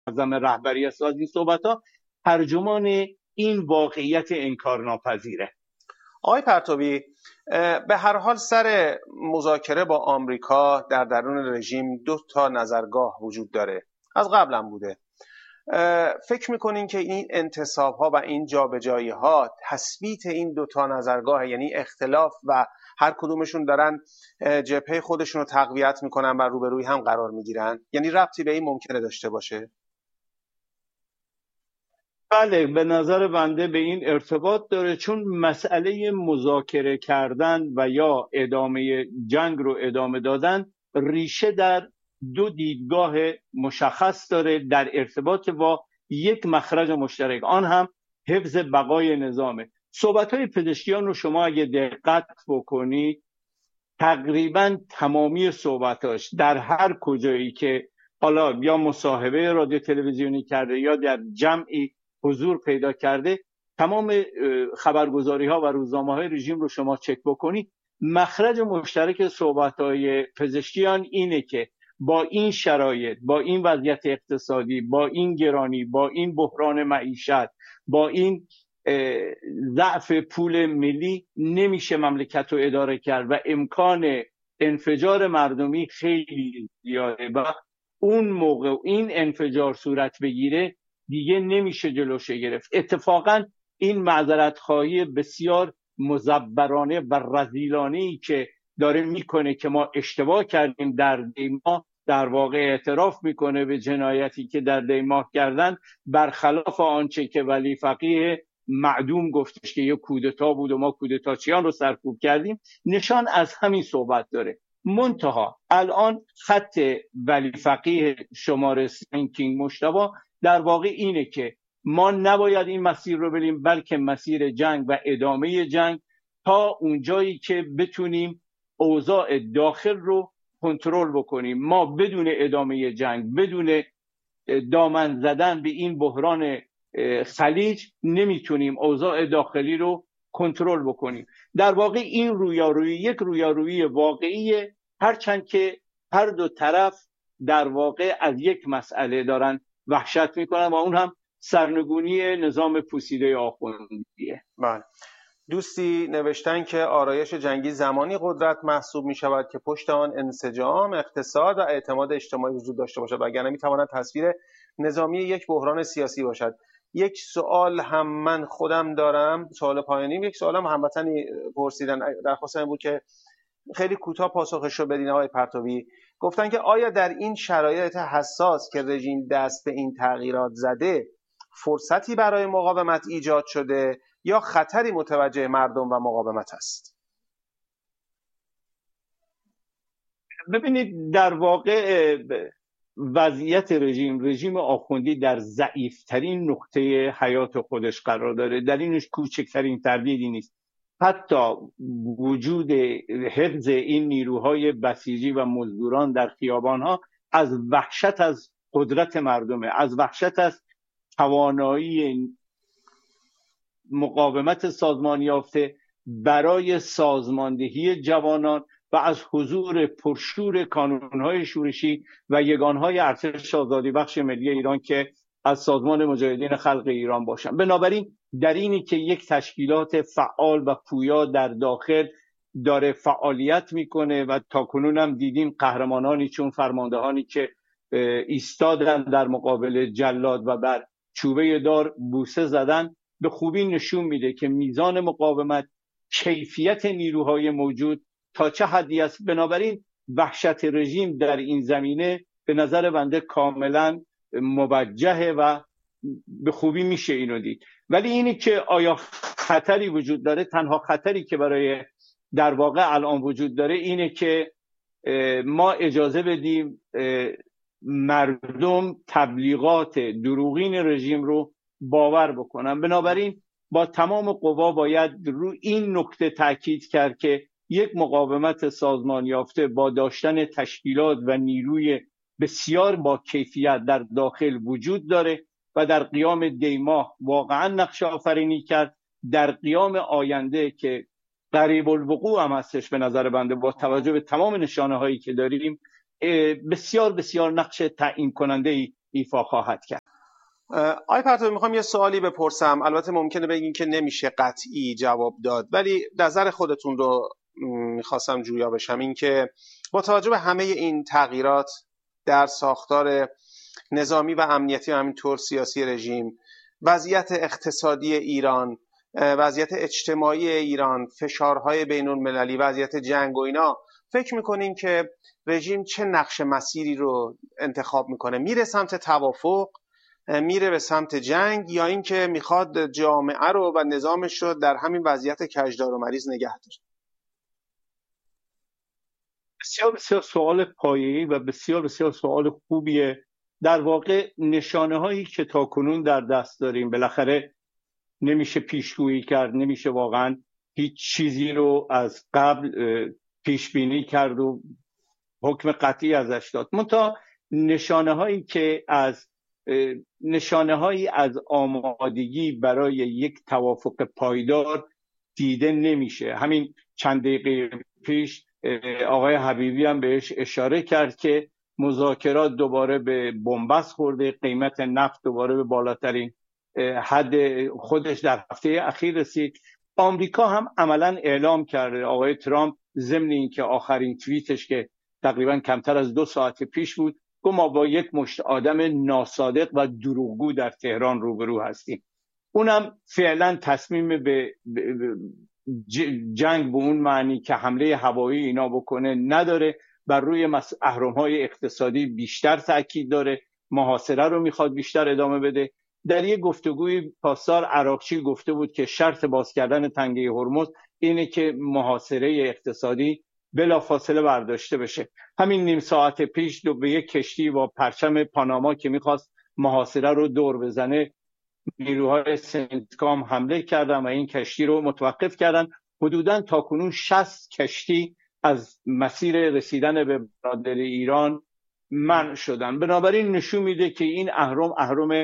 معظم رهبری است از این صحبت‌ها ترجمان این واقعیت انکارناپذیره. آقای پرتوی، به هر حال سر مذاکره با آمریکا در درون رژیم 2 نظرگاه وجود داره، از قبل هم بوده. فکر میکنین که این انتصاب ها و این جابجایی ها تثبیت این 2 نظرگاه، یعنی اختلاف و هر کدومشون دارن جبهه خودشون رو تقویت میکنن و روبروی هم قرار میگیرن، یعنی ربطی به این ممکنه داشته باشه؟ بله، به نظر بنده به این ارتباط داره، چون مسئله مذاکره کردن و یا ادامه جنگ رو ادامه دادن ریشه در 2 دیدگاه مشخص داره در ارتباط با یک مخرج مشترک، آن هم حفظ بقای نظامه. صحبت‌های پزشکیان رو شما اگه دقت بکنید تقریبا تمامی صحبتاش در هر کجایی که حالا یا مصاحبه رادیو تلویزیونی کرده یا در جمعی حضور پیدا کرده، تمام خبرگزاری ها و روزنامه های رژیم رو شما چک بکنید، مخرج مشترک صحبت های پزشکیان اینه که با این شرایط، با این وضعیت اقتصادی، با این گرانی، با این بحران معیشت، با این ضعف پول ملی نمیشه مملکت رو اداره کرد و امکان انفجار مردمی خیلی زیاده و اون موقع این انفجار صورت بگیره دیگه نمیشه جلوش گرفت. اتفاقا این معذرت خواهی بسیار مزبرانه و رذیلانه‌ای که داره میکنه که ما اشتباه کردیم در دیماه، در واقع اعتراف میکنه به جنایتی که در دیماه کردن، برخلاف آنچه که ولی فقیه معدوم گفتش که یه کودتا بود و ما کودتاچیان رو سرکوب کردیم، نشان از همین صحبت داره. منتها الان خط ولی فقیه شماره سنکینگ مجتبی در واقع اینه که ما نباید این مسیر رو بریم، بلکه مسیر جنگ و ادامه جنگ تا اونجایی که بتونیم اوضاع داخل رو کنترل بکنیم. ما بدون ادامه جنگ، بدون دامن زدن به این بحران خلیج نمیتونیم اوضاع داخلی رو کنترل بکنیم. در واقع این رویارویی یک رویارویی واقعیه، هرچند که هر 2 طرف در واقع از یک مسئله دارن وحشت میکنن و اون هم سرنگونی نظام پوسیده آخوندیه. بله. دوستی نوشتن که آرایش جنگی زمانی قدرت محسوب می شود که پشت آن انسجام، اقتصاد و اعتماد اجتماعی وجود داشته باشد، وگرنه می تواند تصویر نظامی یک بحران سیاسی باشد. یک سوال هم من خودم دارم، سوال پایانی. یک سوال هم هموطنی پرسیدن، درخواست این بود که خیلی کوتاه پاسخش رو بدین آقای پرتوی. گفتن که آیا در این شرایط حساس که رژیم دست به این تغییرات زده فرصتی برای مقاومت ایجاد شده یا خطری متوجه مردم و مقاومت است؟ ببینید، در واقع وضعیت رژیم آخوندی در ضعیفترین نقطه حیات خودش قرار داره، در اینش کوچکترین تردیدی نیست. حتی وجود حفظ این نیروهای بسیجی و مزدوران در خیابانها از وحشت از قدرت مردمه، از وحشت از توانایی مقاومت سازمان یافته برای سازماندهی جوانان و از حضور پرشور کانونهای شورشی و یگانهای ارتش آزادی بخش ملی ایران که از سازمان مجاهدین خلق ایران باشند. بنابراین در اینی که یک تشکیلات فعال و پویا در داخل داره فعالیت میکنه و تاکنون هم دیدیم قهرمانانی چون فرماندهانی که ایستادن در مقابل جلاد و بر چوبه دار بوسه زدن، به خوبی نشون میده که میزان مقاومت، کیفیت نیروهای موجود تا چه حدی است. بنابراین وحشت رژیم در این زمینه به نظر بنده کاملا موجهه و به خوبی میشه اینو دید. ولی اینی که آیا خطری وجود داره، تنها خطری که برای در واقع الان وجود داره اینه که ما اجازه بدیم مردم تبلیغات دروغین رژیم رو باور بکنن. بنابراین با تمام قوا باید رو این نکته تاکید کرد که یک مقاومت سازمان یافته با داشتن تشکیلات و نیروی بسیار با کیفیت در داخل وجود داره و در قیام دیماه واقعا نقش آفرینی کرد. در قیام آینده که قریب الوقوع هم هستش به نظر بنده با توجه به تمام نشانه هایی که داریم، بسیار بسیار نقش تعیین کننده ای ایفا خواهد کرد. آقای پرتوی، میخوام یه سوالی بپرسم. البته ممکنه بگین که نمیشه قطعی جواب داد، ولی نظر خودتون رو میخواستم جویا بشم. این که با توجه به همه این تغییرات در ساختار نظامی و امنیتی و همینطور سیاسی رژیم، وضعیت اقتصادی ایران، وضعیت اجتماعی ایران، فشارهای بین المللی، وضعیت جنگ و اینا، فکر میکنین که رژیم چه نقش مسیری رو انتخاب میکنه؟ میره سمت توافق، میره به سمت جنگ، یا اینکه میخواد جامعه رو و نظامش رو در همین وضعیت کجدار و مریض نگه داره؟ بسیار بسیار سوال پایه‌ای و بسیار بسیار سوال خوبیه. در واقع نشانه هایی که تاکنون در دست داریم، بالاخره نمیشه پیشگویی کرد، نمیشه واقعا هیچ چیزی رو از قبل پیش بینی کرد و حکم قطعی ازش داد. منتها نشانه هایی از آمادگی برای یک توافق پایدار دیده نمیشه. همین چند دقیقه پیش آقای حبیبی هم بهش اشاره کرد که مذاکرات دوباره به بنبست خورده، قیمت نفت دوباره به بالاترین حد خودش در هفته اخیر رسید. آمریکا هم عملا اعلام کرده، آقای ترامپ ضمن اینکه آخرین توییتش که تقریبا کمتر از 2 ساعت پیش بود، گفت ما با یک مشت آدم ناصادق و دروغگو در تهران روبرو هستیم. اونم فعلا تصمیم به جنگ به اون معنی که حمله هوایی اینا بکنه نداره، بر روی اهرم‌های اقتصادی بیشتر تاکید داره، محاصره رو میخواد بیشتر ادامه بده. در یک گفتگوی پاسدار عراقچی گفته بود که شرط باز کردن تنگه هرمز اینه که محاصره اقتصادی بلافاصله برداشته بشه. همین نیم ساعت پیش به یک کشتی با پرچم پاناما که میخواست محاصره رو دور بزنه، نیروهای سنتکام حمله کردن و این کشتی رو متوقف کردن. حدوداً تاکنون 60 کشتی از مسیر رسیدن به بنادر ایران منع شدن. بنابراین نشون میده که این اهرم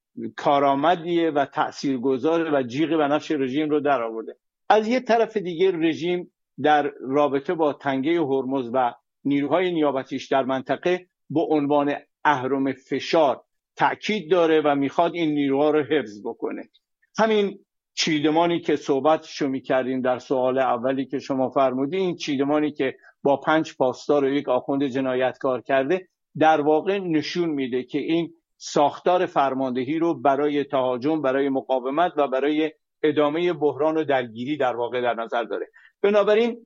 کارآمدیه و تاثیرگذاره و جیغ بنفش رژیم رو در آورده. از یه طرف دیگه رژیم در رابطه با تنگه هرمز و نیروهای نیابتیش در منطقه به عنوان اهرم فشار تأکید داره و میخواد این نیروها رو حفظ بکنه. همین چیدمانی که صحبتشو میکردیم در سوال اولی که شما فرمودین، این چیدمانی که با 5 پاسدار و یک آخوند جنایتکار کرده، در واقع نشون میده که این ساختار فرماندهی رو برای تهاجم، برای مقاومت و برای ادامه بحران و درگیری در واقع در نظر داره. بنابراین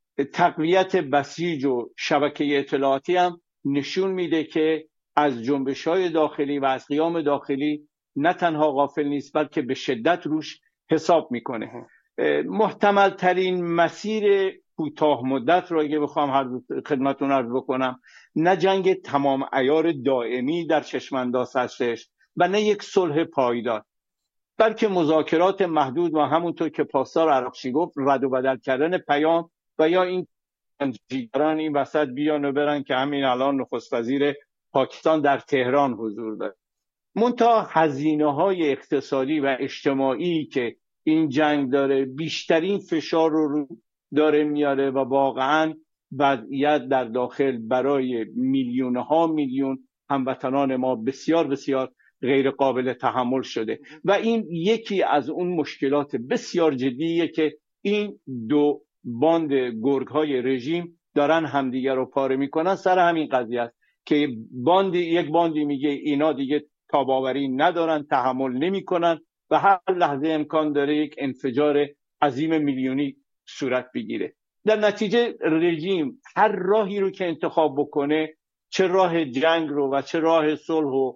تقویت بسیج و شبکه اطلاعاتی هم نشون میده که از جنبش‌های داخلی و از قیام داخلی نه تنها غافل نیست، بلکه به شدت روش حساب میکنه. محتمل ترین مسیر کوتاه مدت رو اگه بخوام خدمتتون عرض بکنم، نه جنگ تمام عیار دائمی در چشم‌انداز هستش و نه یک صلح پایدار، بلکه مذاکرات محدود و همونطور که پاسدار عراقچی گفت رد و بدل کردن پیام و یا این جیگران این وسط بیان و برن که همین الان نخست وزیر پاکستان در تهران حضور داره. منتها هزینه‌های اقتصادی و اجتماعی که این جنگ داره بیشترین فشار رو داره میاره و واقعاً وضعیت در داخل برای میلیون‌ها میلیون هموطنان ما بسیار بسیار غیر قابل تحمل شده و این یکی از اون مشکلات بسیار جدیه که این دو باند گرگ‌های رژیم دارن همدیگر رو پاره میکنن. سر همین قضیه است که یک باندی میگه اینا دیگه تاباوری ندارن، تحمل نمیکنن و هر لحظه امکان داره یک انفجار عظیم میلیونی صورت بگیره. در نتیجه رژیم هر راهی رو که انتخاب بکنه، چه راه جنگ رو و چه راه صلح و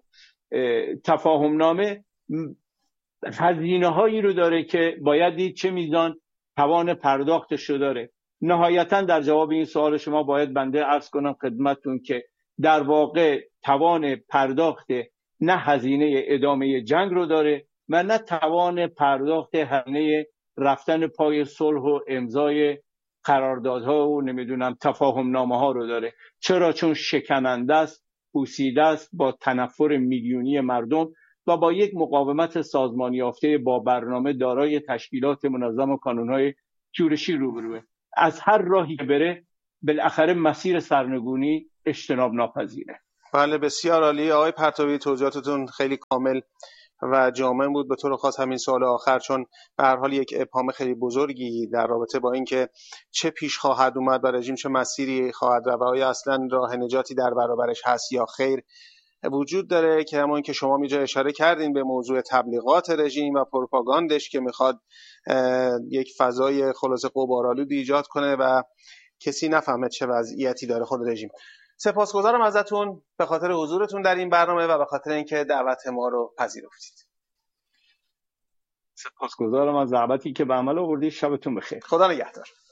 تفاهم نامه، هزینه هایی رو داره که باید دید چه میزان توان پرداختش رو داره. نهایتا در جواب این سوال شما باید بنده عرض کنم خدمتتون که در واقع توان پرداخت نه هزینه ادامه جنگ رو داره و نه توان پرداخت هزینه رفتن پای صلح و امضای قراردادها و نمیدونم تفاهم نامه ها رو داره. چرا؟ چون شکننده است، پوسیده است با تنفر میلیونی مردم و با یک مقاومت سازمانی یافته با برنامه دارای تشکیلات منظم و کانونهای شورشی روبروه. از هر راهی که بره بالاخره مسیر سرنگونی اجتناب ناپذیره. بله بسیار عالی آقای پرتوی، توضیحاتتون خیلی کامل و جامع بود. به طور خاص همین سوال آخر، چون به هر حال یک ابهام خیلی بزرگی در رابطه با اینکه چه پیش خواهد اومد و رژیم چه مسیری خواهد رفت و آیا اصلا راه نجاتی در برابرش هست یا خیر وجود داره، که همون که شما میجا اشاره کردین به موضوع تبلیغات رژیم و پروپاگاندش که میخواد یک فضای خلاصه غبارآلودی ایجاد کنه و کسی نفهمه چه وضعیتی داره خود رژیم. سپاسگزارم ازتون به خاطر حضورتون در این برنامه و به خاطر اینکه دعوت ما رو پذیرفتید. سپاسگزارم از دعوتی که به عمل آوردید. شبتون بخیر. خدا نگهدار.